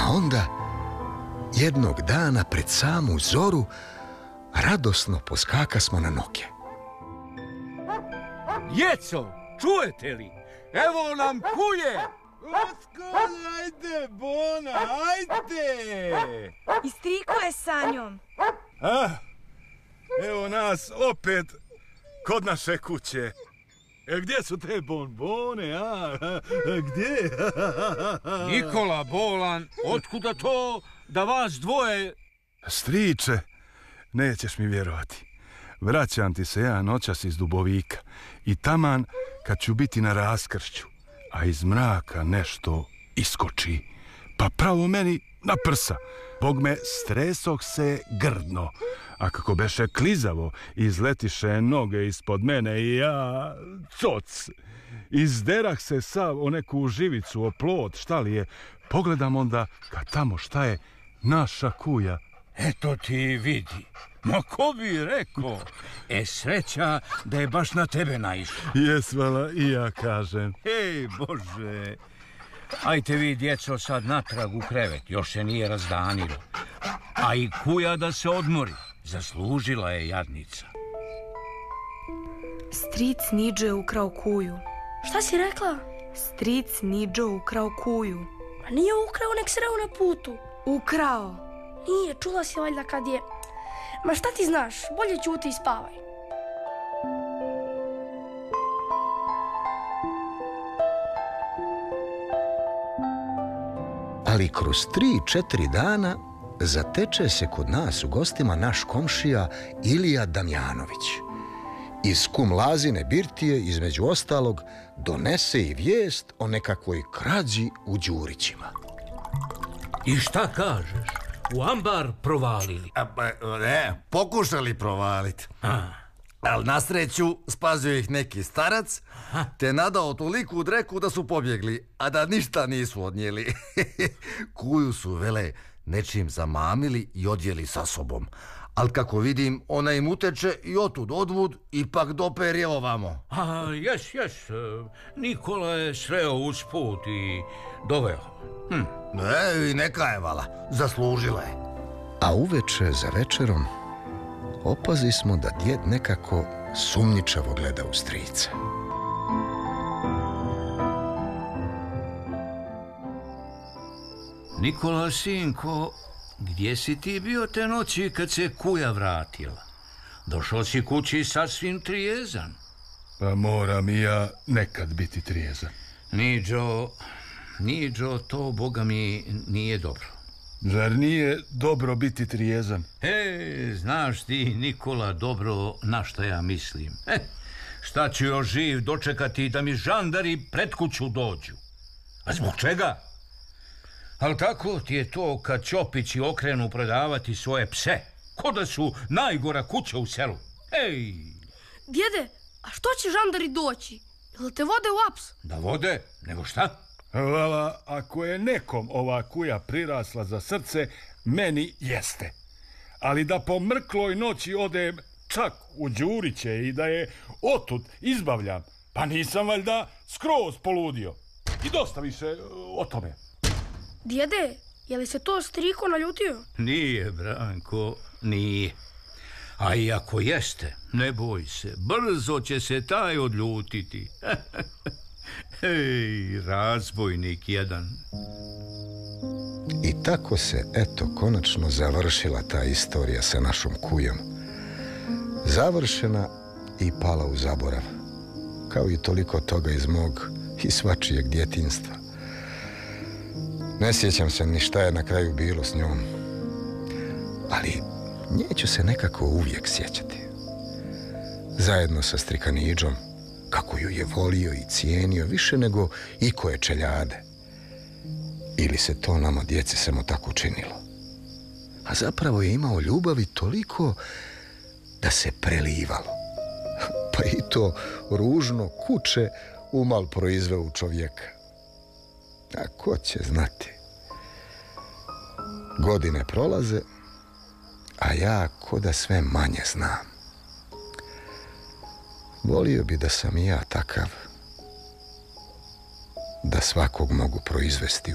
A onda, jednog dana pred samu zoru, radosno poskakasmo na noge. Djeco, čujete li? Evo nam kuje! Ajde, Bona, ajde! I striko je sa njom. Evo nas opet kod naše kuće. Gdje su te bonbone, a? Gdje? Nikola bolan, otkuda to da vas dvoje... Striče, nećeš mi vjerovati. Vraćam ti se ja noćas iz Dubovika i taman kad ću biti na raskršću, a iz mraka nešto iskoči, pa pravo meni na prsa. Bog me stresok se grdno, a kako beše klizavo, izletiše noge ispod mene i ja, coc. Izderah se sav o neku živicu, o plot, šta li je. Pogledam onda, kad tamo šta je, naša kuja. Eto ti vidi. Ma ko bi rekao? Sreća da je baš na tebe naišla. Jesvala, i ja kažem. Ej, Bože. Ajte vi, djeco, sad natrag u krevet. Još se nije razdanilo. A i kuja da se odmori. Zaslužila je jadnica. Stric Niđo je ukrao kuju. Šta si rekla? Stric Niđo ukrao kuju. Pa nije ukrao, nek sreo na putu. Ukrao. Nije, čula si valjda kad je... Ma šta ti znaš, bolje ćuti i spavaj. Ali kroz 3-4 dana zateče se kod nas u gostima naš komšija Ilija Damjanović. Iz kum Lazine birtije, između ostalog, donese i vijest o nekakvoj krađi u Đurićima. I šta kažeš? U ambar provalili? Ne, pokušali provaliti. Ali na sreću spazio ih neki starac, te nadao toliku dreku da su pobjegli, a da ništa nisu odnijeli. Kuju su, vele, nečim zamamili i odjeli sa sobom. Ali kako vidim, ona im uteče i otud odvud, ipak doper ovamo. Jes. Nikola je sreo usput i doveo. I neka je, vala, zaslužila je. A uveče za večerom opazi smo da djed nekako sumnjičavo gleda u strica. Nikola, sinko, gdje si ti bio te noći kad se kuja vratila? Došao si kući sasvim trijezan. Pa moram i ja nekad biti trijezan. Niđo, to, Boga mi, nije dobro. Zar nije dobro biti trijezan? Znaš ti, Nikola, dobro na šta ja mislim. Šta ću još živ dočekati da mi žandari pred kuću dođu? A zbog čega? Ali tako ti je to kad Ćopići okrenu prodavati svoje pse. Ko da su najgora kuća u selu. Djede, a što će žandari doći? Jel te vode u aps? Da vode? Nego šta? Vala, ako je nekom ova kuja prirasla za srce, meni jeste. Ali da po mrkloj noći odem čak u Đuriće i da je otud izbavljam, pa nisam valjda skroz poludio. I dosta više o tome. Djede, je li se to striko naljutio? Nije, Branko, nije. A i ako jeste, ne boj se, brzo će se taj odljutiti. Razbojnik jedan. I tako se, eto, konačno završila ta istorija sa našom kujom. Završena i pala u zaborav. Kao i toliko toga iz mog i svačijeg djetinjstva. Ne sjećam se ni šta je na kraju bilo s njom. Ali nje ću se nekako uvijek sjećati. Zajedno sa Strikaniđom, kako ju je volio i cijenio više nego ikoje čeljade. Ili se to nama djeci samo tako činilo. A zapravo je imao ljubavi toliko da se prelivalo. Pa i to ružno kuće umal proizveo u čovjeka. A ko će znati? Godine prolaze, a ja ko da sve manje znam. Volio bi da sam i ja takav, da svakog mogu proizvesti